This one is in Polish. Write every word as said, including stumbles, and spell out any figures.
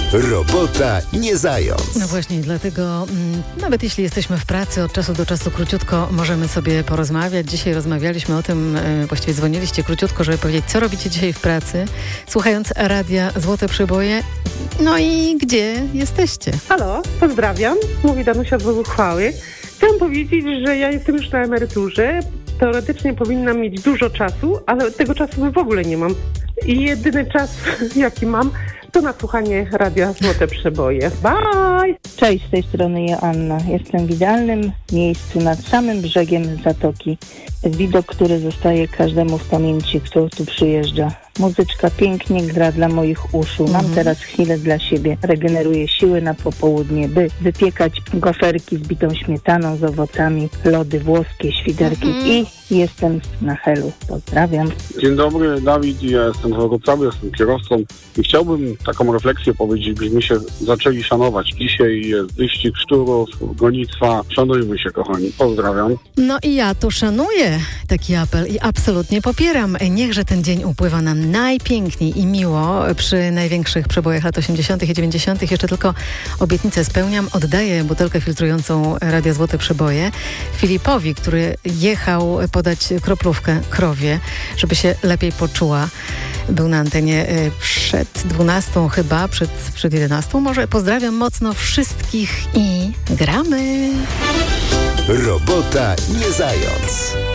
Robota nie zając. No właśnie, dlatego mm, nawet jeśli jesteśmy w pracy, od czasu do czasu króciutko możemy sobie porozmawiać. Dzisiaj rozmawialiśmy o tym, e, właściwie dzwoniliście króciutko, żeby powiedzieć, co robicie dzisiaj w pracy, słuchając radia Złote Przeboje. No i gdzie jesteście? Halo, pozdrawiam. Mówi Danusia z Uchwały. Chciałam powiedzieć, że ja jestem już na emeryturze. Teoretycznie powinnam mieć dużo czasu, ale tego czasu w ogóle nie mam. I jedyny czas, jaki mam, to na słuchanie radia Złote Przeboje. Bye! Cześć, z tej strony Joanna. Jestem w idealnym miejscu nad samym brzegiem zatoki. Widok, który zostaje każdemu w pamięci, kto tu przyjeżdża. Muzyczka pięknie gra dla moich uszu. Mam Mhm. teraz chwilę dla siebie. Regeneruję siły na popołudnie, by wypiekać goferki z bitą śmietaną, z owocami, lody włoskie, świderki Mhm. i jestem na Helu. Pozdrawiam. Dzień dobry, Dawid, ja jestem z Wrocławia, jestem kierowcą i chciałbym taką refleksję powiedzieć, byśmy się zaczęli szanować. Dzisiaj jest wyścig szczurów, gonitwa. Szanujmy się, kochani. Pozdrawiam. No i ja tu szanuję taki apel i absolutnie popieram. Niechże ten dzień upływa nam najpiękniej i miło przy największych przebojach lat osiemdziesiątych i dziewięćdziesiątych. Jeszcze tylko obietnicę spełniam. Oddaję butelkę filtrującą Radia Złote Przeboje Filipowi, który jechał podać kroplówkę krowie, żeby się lepiej poczuła. Był na antenie przed dwunastą chyba, przed, przed jedenastą może. Pozdrawiam mocno wszystkich i gramy. Robota nie zając.